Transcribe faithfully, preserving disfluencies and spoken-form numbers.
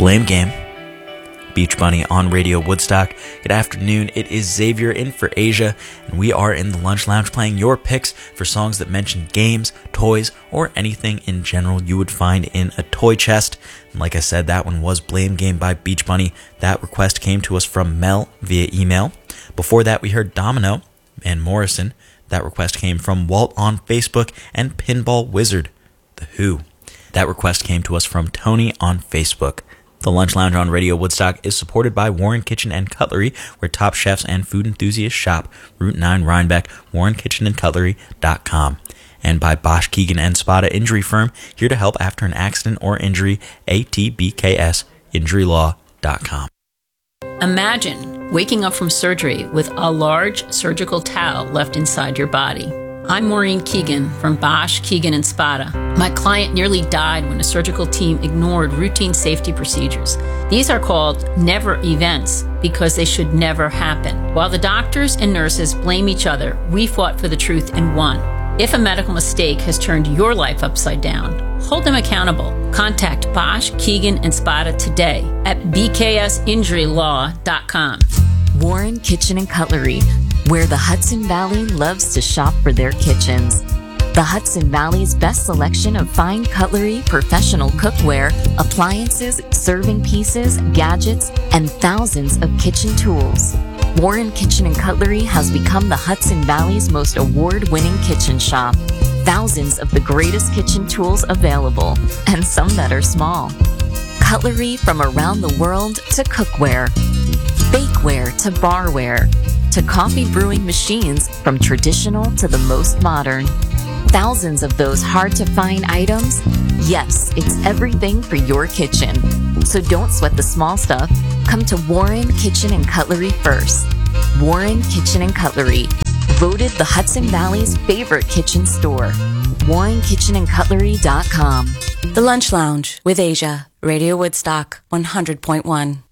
Blame Game, Beach Bunny on Radio Woodstock. Good afternoon, it is Xavier in for Asia, and we are in the Lunch Lounge playing your picks for songs that mention games, toys, or anything in general you would find in a toy chest. And like I said, that one was Blame Game by Beach Bunny. That request came to us from Mel via email. Before that, we heard Domino and Morrison. That request came from Walt on Facebook and Pinball Wizard, The Who. That request came to us from Tony on Facebook. The Lunch Lounge on Radio Woodstock is supported by Warren Kitchen and Cutlery, where top chefs and food enthusiasts shop. Route nine Rhinebeck, warren kitchen and cutlery dot com. And by Bosch, Keegan and Spada Injury Firm, here to help after an accident or injury, A T B K S injury law dot com. Imagine waking up from surgery with a large surgical towel left inside your body. I'm Maureen Keegan from Bosch, Keegan and Spada. My client nearly died when a surgical team ignored routine safety procedures. These are called never events because they should never happen. While the doctors and nurses blame each other, we fought for the truth and won. If a medical mistake has turned your life upside down, hold them accountable. Contact Bosch, Keegan and Spada today at b k s injury law dot com. Warren Kitchen and Cutlery, where the Hudson Valley loves to shop for their kitchens. The Hudson Valley's best selection of fine cutlery, professional cookware, appliances, serving pieces, gadgets, and thousands of kitchen tools. Warren Kitchen and Cutlery has become the Hudson Valley's most award-winning kitchen shop. Thousands of the greatest kitchen tools available, and some that are small. Cutlery from around the world to cookware, bakeware to barware, to coffee brewing machines from traditional to the most modern. Thousands of those hard-to-find items? Yes, it's everything for your kitchen. So don't sweat the small stuff. Come to Warren Kitchen and Cutlery first. Warren Kitchen and Cutlery, voted the Hudson Valley's favorite kitchen store. warren kitchen and cutlery dot com. The Lunch Lounge with Asia, Radio Woodstock, one hundred point one.